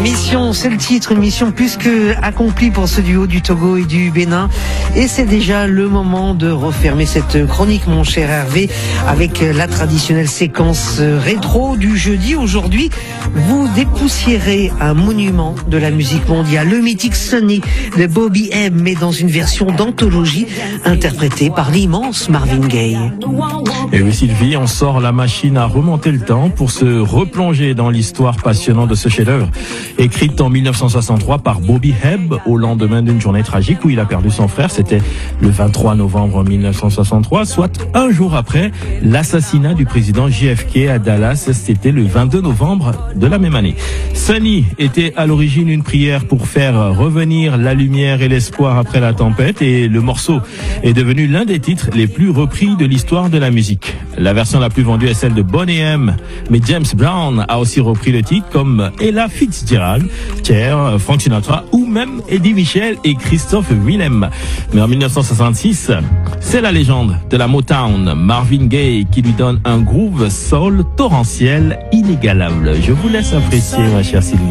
Mission, c'est le titre, une mission plus que accomplie pour ce duo du Togo et du Bénin. Et c'est déjà le moment de refermer cette chronique, mon cher Hervé, avec la traditionnelle séquence rétro du jeudi. Aujourd'hui, vous dépoussiérez un monument de la musique mondiale, le mythique Sunny de Bobby M, mais dans une version d'anthologie interprétée par l'immense Marvin Gaye. Et oui, Sylvie, on sort la machine à remonter le temps pour se replonger dans l'histoire passionnante de ce chef-d'œuvre, écrite en 1963 par Bobby Hebb au lendemain d'une journée tragique où il a perdu son frère. C'était le 23 novembre 1963, soit un jour après l'assassinat du président JFK à Dallas. C'était le 22 novembre de la même année. Sunny était à l'origine une prière pour faire revenir la lumière et l'espoir après la tempête, et le morceau est devenu l'un des titres les plus repris de l'histoire de la musique. La version la plus vendue est celle de Boney M, mais James Brown a aussi repris le titre, comme Ella Fitzgerald, Cher, Frank Sinatra ou même Eddie Mitchell et Christophe Willem. Mais en 1966, c'est la légende de la Motown, Marvin Gaye, qui lui donne un groove soul torrentiel inégalable. Je vous laisse apprécier, ma chère Sylvie.